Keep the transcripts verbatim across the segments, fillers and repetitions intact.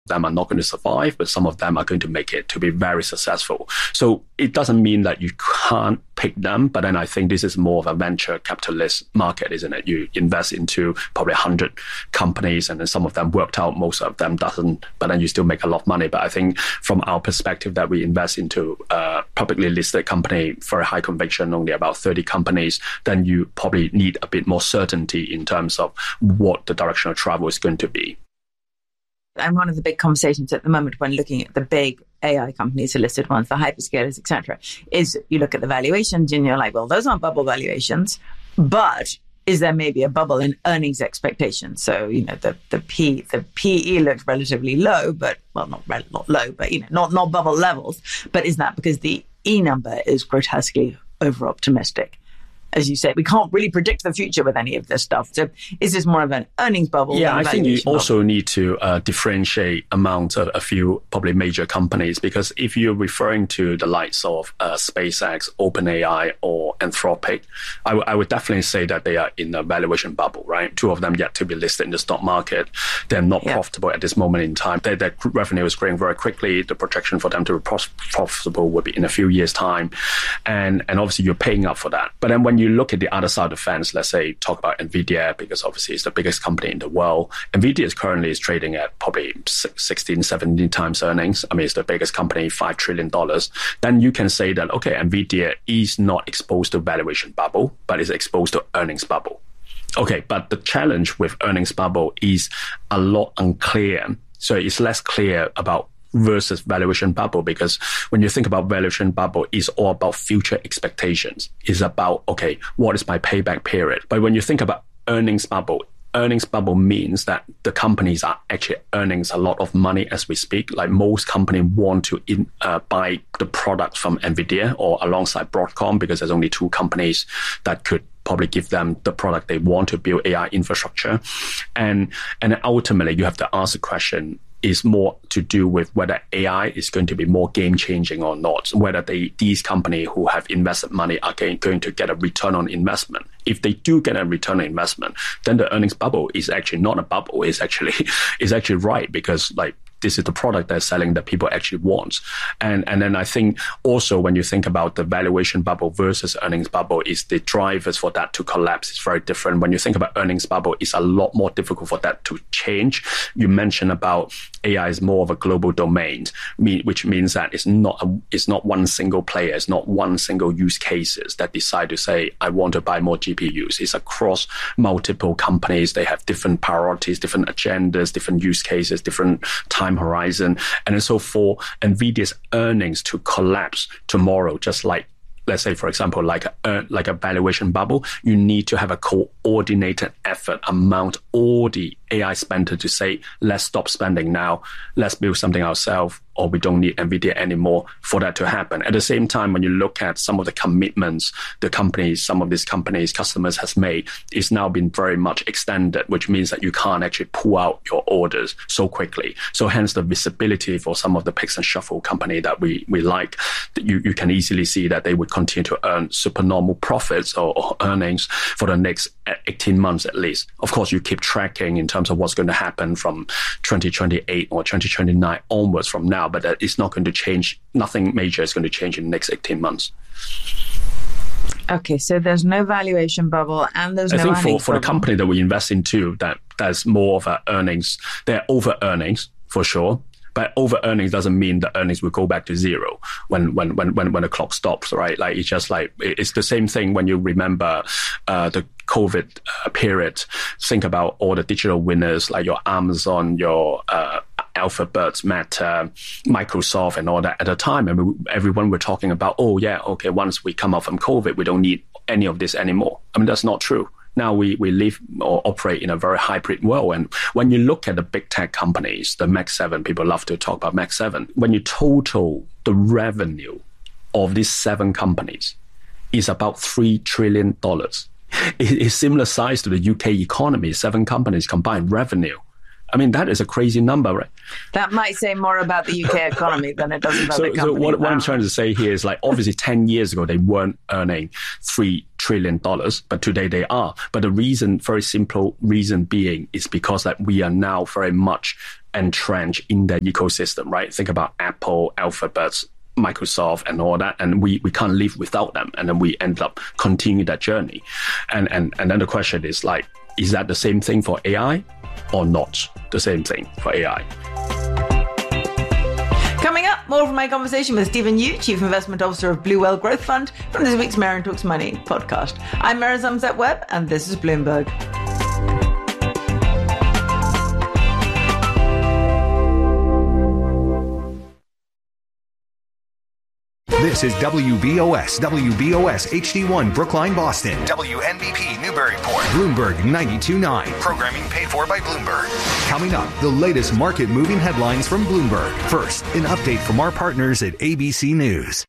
them are not going to survive, but some of them are going to make it to be very successful. So it doesn't mean that you can't pick them, but then I think this is more of a venture capitalist market, isn't it? You invest into probably one hundred companies, and then some of them worked out, most of them doesn't, but then you still make a lot of money. But I think from our perspective that we invest into a publicly listed company, very high conviction, only about thirty companies, then you probably need a bit more certainty in terms of what the direction of travel is going to be. And one of the big conversations at the moment when looking at the big A I companies, the listed ones, the hyperscalers, et cetera, is you look at the valuations and you're like, well, those aren't bubble valuations, but is there maybe a bubble in earnings expectations? So, you know, the the P the P E looks relatively low, but well, not not low, but you know, not not bubble levels. But is that because the E number is grotesquely over optimistic? As you say, we can't really predict the future with any of this stuff. So is this more of an earnings bubble? Yeah, I think you bubble? also need to uh, differentiate among a, a few probably major companies, because if you're referring to the likes of uh, SpaceX, OpenAI, or Anthropic, I, w- I would definitely say that they are in a valuation bubble, right? Two of them yet to be listed in the stock market. They're not yeah. profitable at this moment in time. Their, their revenue is growing very quickly. The projection for them to be profitable will be in a few years' time. And, and obviously you're paying up for that. But then when you look at the other side of the fence, let's say talk about NVIDIA, because obviously it's the biggest company in the world. NVIDIA is currently is trading at probably sixteen, seventeen times earnings. I mean, it's the biggest company, five trillion dollars. Then you can say that, okay, NVIDIA is not exposed to valuation bubble, but is exposed to earnings bubble. Okay, but the challenge with earnings bubble is a lot unclear. So it's less clear about versus valuation bubble, because when you think about valuation bubble, it's all about future expectations. It's about, okay, what is my payback period? But when you think about earnings bubble, earnings bubble means that the companies are actually earning a lot of money as we speak. Like most companies want to in, uh, buy the product from NVIDIA or alongside Broadcom, because there's only two companies that could probably give them the product they want to build A I infrastructure. And, and ultimately you have to ask the question, is more to do with whether A I is going to be more game-changing or not, whether they, these companies who have invested money are going, going to get a return on investment. If they do get a return on investment, then the earnings bubble is actually not a bubble. It's actually, it's actually right, because like, this is the product they're selling that people actually want. And and then I think also when you think about the valuation bubble versus earnings bubble, is the drivers for that to collapse is very different. When you think about earnings bubble, it's a lot more difficult for that to change. You mentioned about A I is more of a global domain, which means that it's not a, it's not one single player, it's not one single use cases that decide to say, I want to buy more G P Us. It's across multiple companies. They have different priorities, different agendas, different use cases, different time horizon. And so for NVIDIA's earnings to collapse tomorrow, just like, let's say, for example, like a, like a valuation bubble, you need to have a coordinated effort among all the A I spender to say, let's stop spending now, let's build something ourselves, or we don't need NVIDIA anymore for that to happen. At the same time, when you look at some of the commitments the companies, some of these companies, customers has made, it's now been very much extended, which means that you can't actually pull out your orders so quickly. So hence the visibility for some of the picks and shuffle company that we, we like, that you, you can easily see that they would continue to earn supernormal profits or, or earnings for the next eighteen months at least. Of course, you keep tracking in terms of what's going to happen from twenty twenty-eight or twenty twenty-nine onwards from now, but that it's not going to change. Nothing major is going to change in the next eighteen months. Okay, so there's no valuation bubble and there's I no think earnings for, for the bubble. company that we invest into, that there's more of a earnings. They're over earnings for sure. But over earnings doesn't mean the earnings will go back to zero when when when when when the clock stops, right? Like it's just like it's the same thing when you remember uh, the COVID uh, period. Think about all the digital winners like your Amazon, your uh, Alphabet, Meta, Microsoft, and all that. At the time, I mean, everyone were talking about, oh yeah, okay, once we come out from COVID, we don't need any of this anymore. I mean, that's not true. Now we, we live or operate in a very hybrid world. And when you look at the big tech companies, the Mag seven, people love to talk about Mag seven. When you total the revenue of these seven companies, is about three trillion dollars. It's similar size to the U K economy, seven companies combined revenue. I mean, that is a crazy number, right? That might say more about the U K economy than it does about so, the company. So what, what I'm trying to say here is like, obviously ten years ago, they weren't earning three trillion dollars, but today they are. But the reason, very simple reason being is because that we are now very much entrenched in the ecosystem, right? Think about Apple, Alphabet, Microsoft, and all that, and we, we can't live without them, and then we end up continuing that journey. And, and, and then the question is like, is that the same thing for A I or not the same thing for A I? Coming up, more from my conversation with Stephen Yu, Chief Investment Officer of Bluewell Growth Fund, from this week's Merrion Talks Money podcast. I'm Mara Zumzet-Webb, and this is Bloomberg. This is W B O S, W B O S H D one Brookline, Boston. W N B P Newburyport. Bloomberg ninety-two point nine. Programming paid for by Bloomberg. Coming up, the latest market-moving headlines from Bloomberg. First, an update from our partners at A B C News.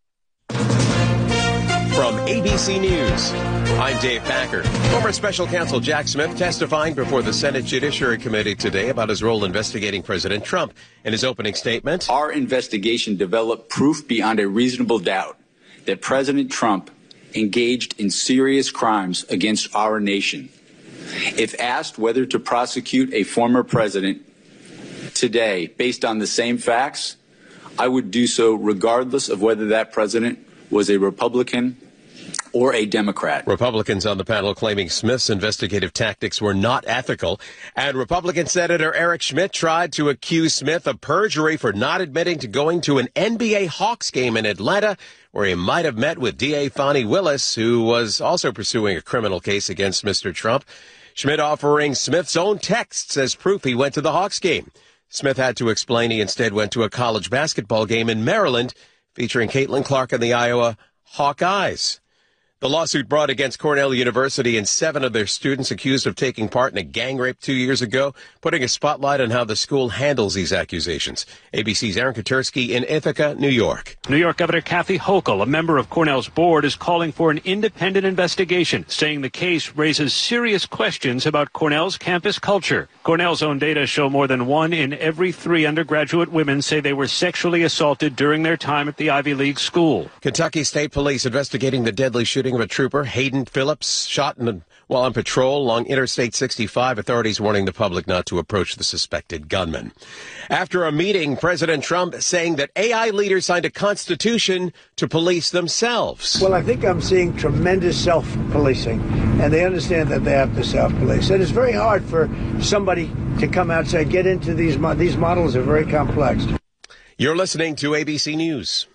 From A B C News, I'm Dave Packer. Former Special Counsel Jack Smith testifying before the Senate Judiciary Committee today about his role investigating President Trump. In his opening statement, our investigation developed proof beyond a reasonable doubt that President Trump engaged in serious crimes against our nation. If asked whether to prosecute a former president today based on the same facts, I would do so regardless of whether that president was a Republican or a Democrat. Republicans on the panel claiming Smith's investigative tactics were not ethical. And Republican Senator Eric Schmidt tried to accuse Smith of perjury for not admitting to going to an N B A Hawks game in Atlanta, where he might have met with D A Fani Willis, who was also pursuing a criminal case against Mister Trump. Schmidt offering Smith's own texts as proof he went to the Hawks game. Smith had to explain he instead went to a college basketball game in Maryland featuring Caitlin Clark and the Iowa Hawkeyes. The lawsuit brought against Cornell University and seven of their students accused of taking part in a gang rape two years ago, putting a spotlight on how the school handles these accusations. A B C's Aaron Katersky in Ithaca, New York. New York Governor Kathy Hochul, a member of Cornell's board, is calling for an independent investigation, saying the case raises serious questions about Cornell's campus culture. Cornell's own data show more than one in every three undergraduate women say they were sexually assaulted during their time at the Ivy League school. Kentucky State Police investigating the deadly shooting of a trooper, Hayden Phillips, shot in, while on patrol along Interstate sixty-five. Authorities warning the public not to approach the suspected gunman. After a meeting, President Trump saying that A I leaders signed a constitution to police themselves. Well, I think I'm seeing tremendous self-policing, and they understand that they have to self-police. And it's very hard for somebody to come out and say, get into these, mo- these models are very complex. You're listening to A B C News.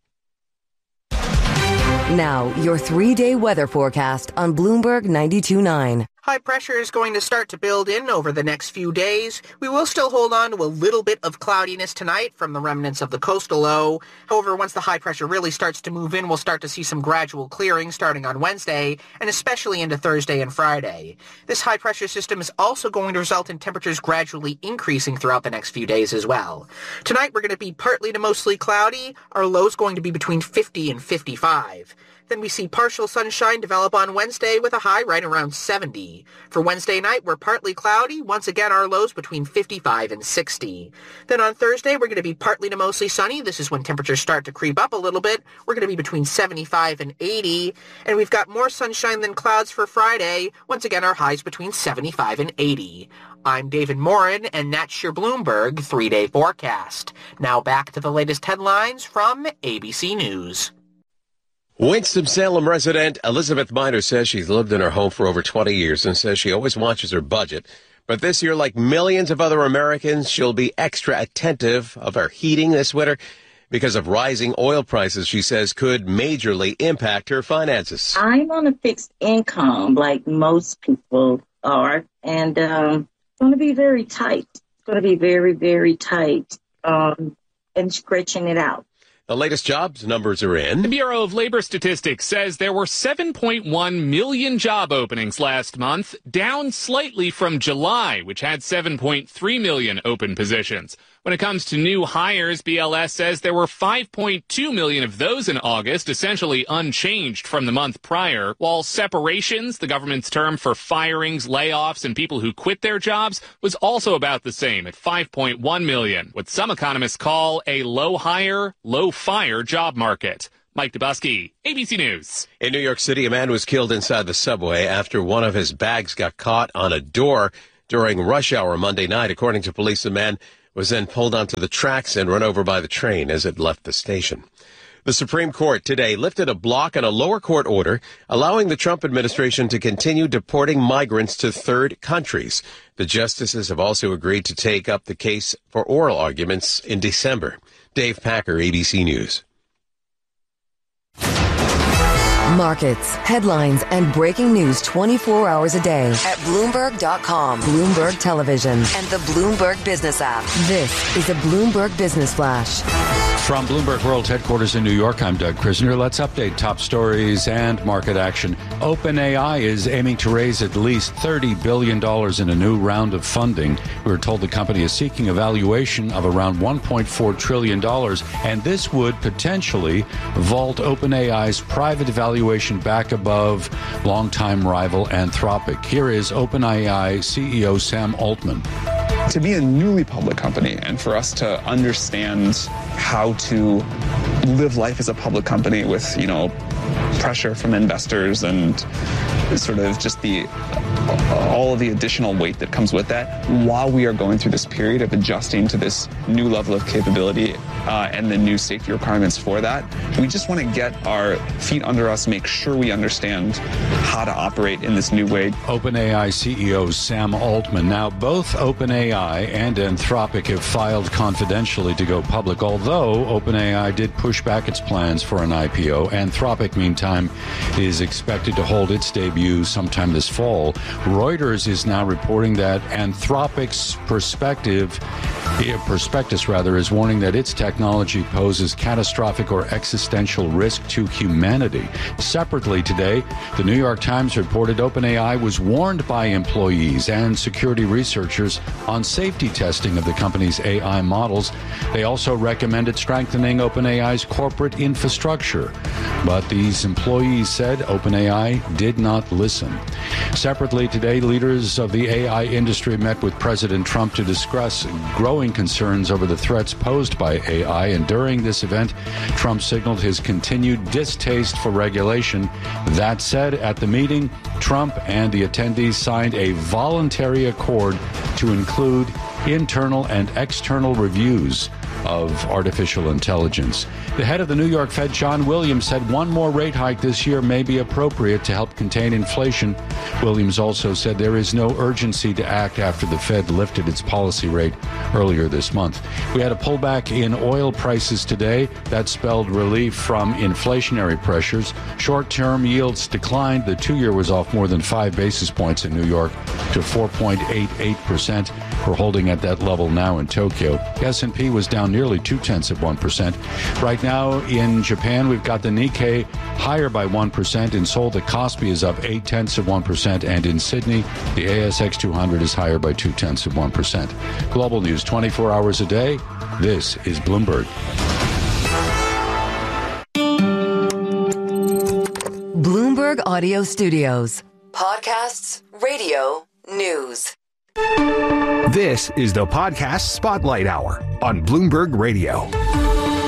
Now, your three-day weather forecast on Bloomberg ninety-two point nine. High pressure is going to start to build in over the next few days. We will still hold on to a little bit of cloudiness tonight from the remnants of the coastal low. However, once the high pressure really starts to move in, we'll start to see some gradual clearing starting on Wednesday and especially into Thursday and Friday. This high pressure system is also going to result in temperatures gradually increasing throughout the next few days as well. Tonight, we're going to be partly to mostly cloudy. Our low is going to be between fifty and fifty-five. Then we see partial sunshine develop on Wednesday with a high right around seventy. For Wednesday night, we're partly cloudy. Once again, our lows between fifty-five and sixty. Then on Thursday, we're going to be partly to mostly sunny. This is when temperatures start to creep up a little bit. We're going to be between seventy-five and eighty. And we've got more sunshine than clouds for Friday. Once again, our highs between seventy-five and eighty. I'm David Morin, and that's your Bloomberg three-day forecast. Now back to the latest headlines from A B C News. Winston-Salem resident Elizabeth Miner says she's lived in her home for over twenty years and says she always watches her budget. But this year, like millions of other Americans, she'll be extra attentive of her heating this winter because of rising oil prices, she says, could majorly impact her finances. I'm on a fixed income like most people are, and um, it's going to be very tight. It's going to be very, very tight um, and stretching it out. The latest jobs numbers are in. The Bureau of Labor Statistics says there were seven point one million job openings last month, down slightly from July, which had seven point three million open positions. When it comes to new hires, B L S says there were five point two million of those in August, essentially unchanged from the month prior, while separations, the government's term for firings, layoffs, and people who quit their jobs, was also about the same at five point one million, what some economists call a low hire, low fire job market. Mike Dubusky, A B C News. In New York City, a man was killed inside the subway after one of his bags got caught on a door. during rush hour Monday night. According to police, the man was then pulled onto the tracks and run over by the train as it left the station. The Supreme Court today lifted a block on a lower court order allowing the Trump administration to continue deporting migrants to third countries. The justices have also agreed to take up the case for oral arguments in December. Dave Packer, A B C News. Markets, headlines, and breaking news twenty-four hours a day at Bloomberg dot com, Bloomberg Television, and the Bloomberg Business app. This is a Bloomberg Business Flash. From Bloomberg World Headquarters in New York, I'm Doug Krisner. Let's update top stories and market action. OpenAI is aiming to raise at least thirty billion dollars in a new round of funding. We were told the company is seeking a valuation of around one point four trillion dollars, and this would potentially vault OpenAI's private valuation back above longtime rival Anthropic. Here is OpenAI C E O Sam Altman. To be a newly public company and for us to understand how to live life as a public company with, you know, pressure from investors and sort of just the all of the additional weight that comes with that while we are going through this period of adjusting to this new level of capability uh, and the new safety requirements for that. We just want to get our feet under us, make sure we understand how to operate in this new way. OpenAI C E O Sam Altman. Now, both OpenAI and Anthropic have filed confidentially to go public, although OpenAI did push back its plans for an I P O. Anthropic, meantime, is expected to hold its debut sometime this fall. Reuters is now reporting that Anthropic's perspective, prospectus rather, is warning that its technology poses catastrophic or existential risk to humanity. Separately today, the New York Times reported OpenAI was warned by employees and security researchers on safety testing of the company's A I models. They also recommended strengthening OpenAI's corporate infrastructure. But these employees said OpenAI did not listen. Separately today, leaders of the A I industry met with President Trump to discuss growing concerns over the threats posed by A I. And during this event, Trump signaled his continued distaste for regulation. That said, at the meeting, Trump and the attendees signed a voluntary accord to include internal and external reviews of artificial intelligence. The head of the New York Fed, John Williams, said one more rate hike this year may be appropriate to help contain inflation. Williams also said there is no urgency to act after the Fed lifted its policy rate earlier this month. We had a pullback in oil prices today. That spelled relief from inflationary pressures. Short-term yields declined. The two-year was off more than five basis points in New York to four point eight eight percent. We're holding at that level now in Tokyo. The S and P was down nearly two-tenths of one percent. Right now in Japan, we've got the Nikkei higher by one percent. In Seoul, the Kospi is up eight-tenths of one percent. And in Sydney, the A S X two hundred is higher by two-tenths of one percent. Global news twenty-four hours a day. This is Bloomberg. Bloomberg Audio Studios. Podcasts, radio, news. This is the Podcast Spotlight Hour on Bloomberg Radio.